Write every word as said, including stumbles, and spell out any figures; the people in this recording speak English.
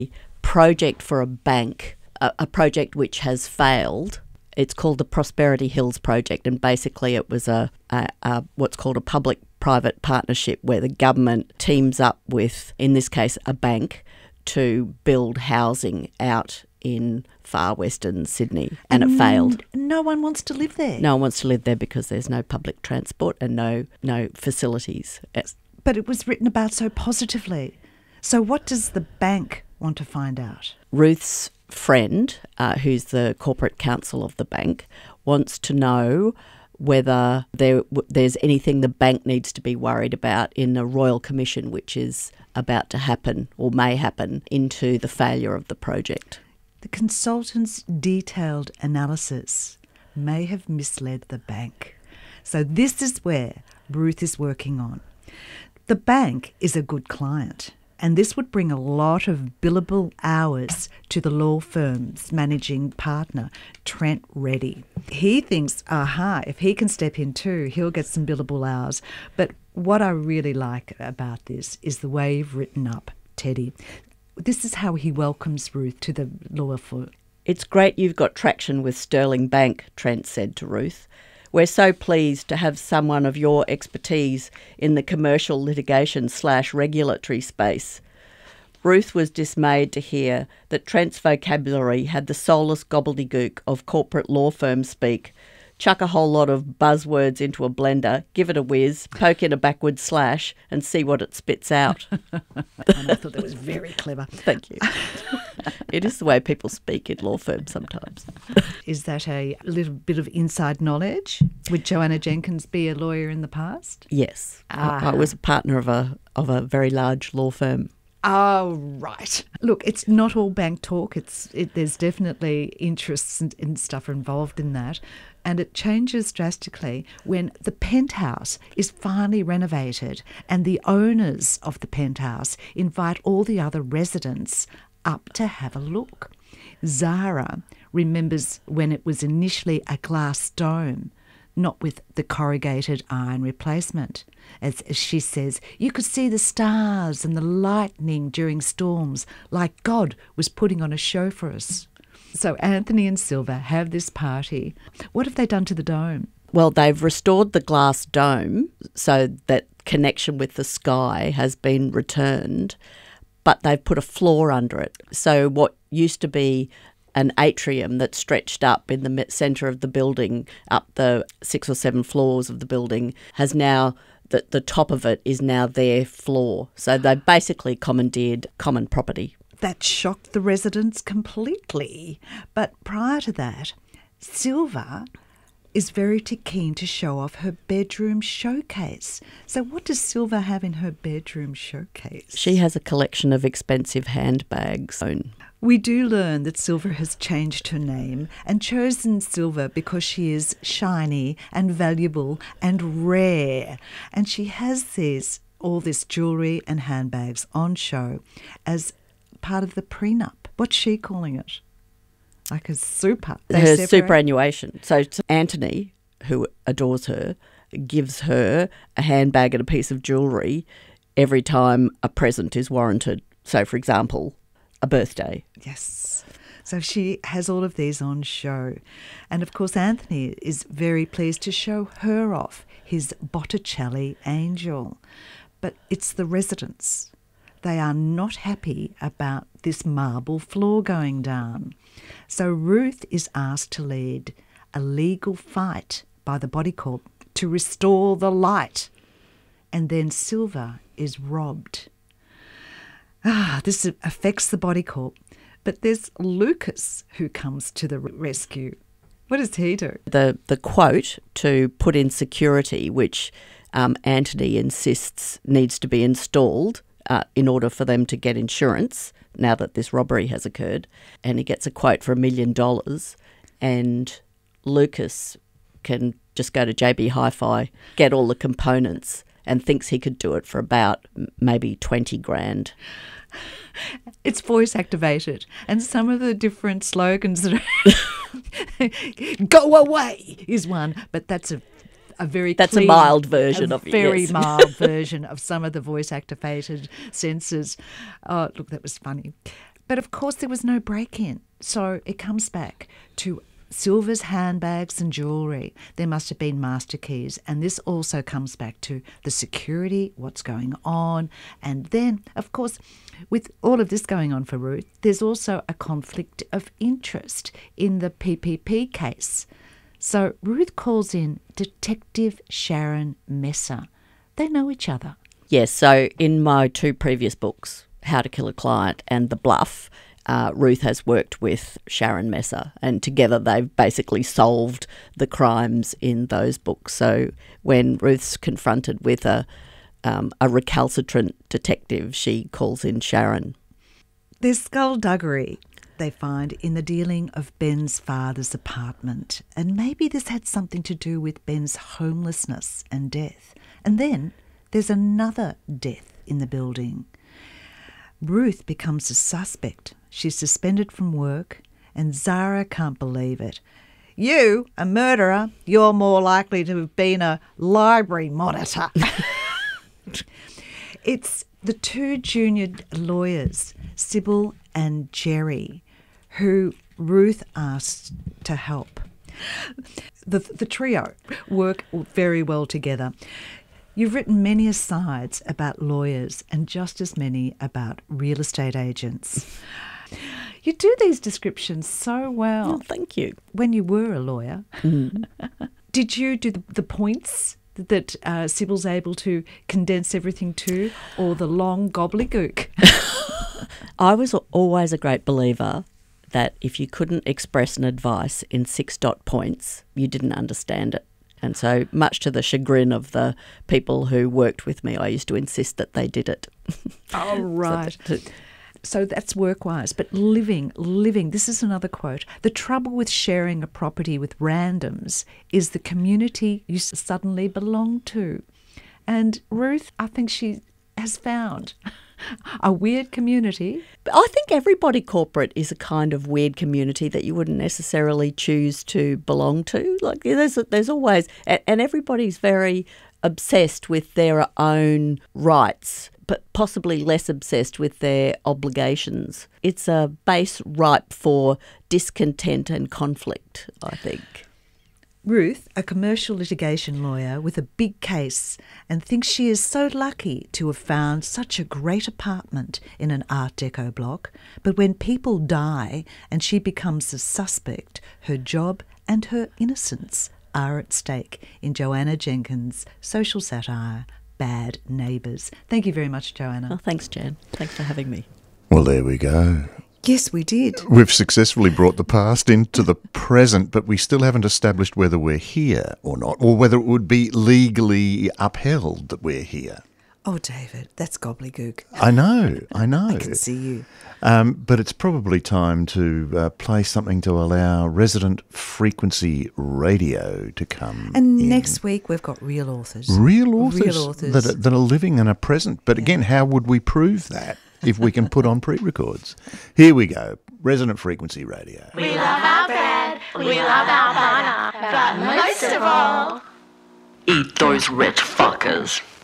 project for a bank, a, a project which has failed. It's called the Prosperity Hills Project, and basically it was a, a, a what's called a public-private partnership where the government teams up with, in this case, a bank to build housing out in far western Sydney, and, and it failed. No one wants to live there. No one wants to live there because there's no public transport and no no facilities. But it was written about so positively. So what does the bank want to find out? Ruth's friend, uh, who's the corporate counsel of the bank, wants to know whether there there's anything the bank needs to be worried about in the Royal Commission, which is about to happen or may happen, into the failure of the project. The consultant's detailed analysis may have misled the bank. So this is where Ruth is working on. The bank is a good client, and this would bring a lot of billable hours to the law firm's managing partner, Trent Reddy. He thinks, aha, if he can step in too, he'll get some billable hours. But what I really like about this is the way you've written up Teddy. This is how he welcomes Ruth to the law firm. It's great you've got traction with Sterling Bank, Trent said to Ruth. We're so pleased to have someone of your expertise in the commercial litigation slash regulatory space. Ruth was dismayed to hear that Trent's vocabulary had the soulless gobbledygook of corporate law firm speak. Chuck a whole lot of buzzwords into a blender, give it a whiz, poke in a backward slash and see what it spits out. And I thought that was very clever. Thank you. It is the way people speak in law firms sometimes. Is that a little bit of inside knowledge? Would Joanna Jenkins be a lawyer in the past? Yes. Ah. I, I was a partner of a of a very large law firm. Oh, right. Look, it's not all bank talk. It's it, there's definitely interests and, and stuff involved in that. And it changes drastically when the penthouse is finally renovated and the owners of the penthouse invite all the other residents up to have a look. Zara remembers when it was initially a glass dome, not with the corrugated iron replacement. As, as she says, you could see the stars and the lightning during storms, like God was putting on a show for us. So Anthony and Silver have this party. What have they done to the dome? Well, they've restored the glass dome so that connection with the sky has been returned, but they've put a floor under it. So what used to be an atrium that stretched up in the centre of the building, up the six or seven floors of the building, has now, the, the top of it is now their floor. So they basically commandeered common property. That shocked the residents completely. But prior to that, Silver is very keen to show off her bedroom showcase. So what does Silver have in her bedroom showcase? She has a collection of expensive handbags. We do learn that Silver has changed her name and chosen Silver because she is shiny and valuable and rare. And she has these, all this jewellery and handbags on show as part of the prenup. What's she calling it? Like a super. They her separate? superannuation. So Anthony, who adores her, gives her a handbag and a piece of jewellery every time a present is warranted. So, for example, a birthday. Yes. So she has all of these on show. And, of course, Anthony is very pleased to show her off his Botticelli angel. But it's the residents. They are not happy about this marble floor going down. So Ruth is asked to lead a legal fight by the Body Corp to restore the light. And then Silver is robbed. Ah, this affects the Body Corp. But there's Lucas who comes to the rescue. What does he do? The, the quote to put in security, which um, Anthony insists needs to be installed, Uh, in order for them to get insurance now that this robbery has occurred. And he gets a quote for a million dollars, and Lucas can just go to J B Hi-Fi, get all the components, and thinks he could do it for about maybe twenty grand. It's voice activated, and some of the different slogans that are go away is one, but that's a A very That's clean, a mild version a of it. very yes. mild version of some of the voice activated senses. Oh, look, that was funny. But of course there was no break-in. So it comes back to Silver's handbags and jewellery. There must have been master keys. And this also comes back to the security, what's going on. And then, of course, with all of this going on for Ruth, there's also a conflict of interest in the P P P case. So Ruth calls in Detective Sharon Messer. They know each other. Yes, so in my two previous books, How to Kill a Client and The Bluff, Uh, Ruth has worked with Sharon Messer, and together they've basically solved the crimes in those books. So when Ruth's confronted with a um, a recalcitrant detective, she calls in Sharon. There's skullduggery they find in the dealing of Ben's father's apartment, and maybe this had something to do with Ben's homelessness and death. And then there's another death in the building. Ruth becomes a suspect. She's suspended from work, and Zara can't believe it. You, a murderer, you're more likely to have been a library monitor. It's the two junior lawyers, Sybil and Jerry, who Ruth asks to help. The, the trio work very well together. You've written many asides about lawyers and just as many about real estate agents. You do these descriptions so well. Oh, thank you. When you were a lawyer, Mm. did you do the, the points that uh, Sybil's able to condense everything to, or the long gobbledygook? I was always a great believer that if you couldn't express an advice in six dot points, you didn't understand it. And so, much to the chagrin of the people who worked with me, I used to insist that they did it. Oh, right. So that- So that's work-wise. But living, living, this is another quote. The trouble with sharing a property with randoms is the community you suddenly belong to. And Ruth, I think she has found a weird community. But I think everybody corporate is a kind of weird community that you wouldn't necessarily choose to belong to. Like there's there's always, and everybody's very obsessed with their own rights, but possibly less obsessed with their obligations. It's a base ripe for discontent and conflict, I think. Ruth, a commercial litigation lawyer with a big case, and thinks she is so lucky to have found such a great apartment in an Art Deco block. But when people die and she becomes a suspect, her job and her innocence are at stake in Joanna Jenkins' social satire, Bad Neighbours. Thank you very much, Joanna. Oh, thanks, Jan. Thanks for having me. Well, there we go. Yes, we did. We've successfully brought the past into the present, but we still haven't established whether we're here or not, or whether it would be legally upheld that we're here. Oh, David, that's gobbledygook. I know, I know. I can see you. Um, but it's probably time to uh, play something to allow resident frequency radio to come And in. next week we've got real authors. Real authors, Real authors. That, are, that are living and are present. But again, how would we prove that if we can put on pre-records? Here we go. Resonant Frequency Radio. We love our bread, we love our banana, but most of all, eat those rich fuckers.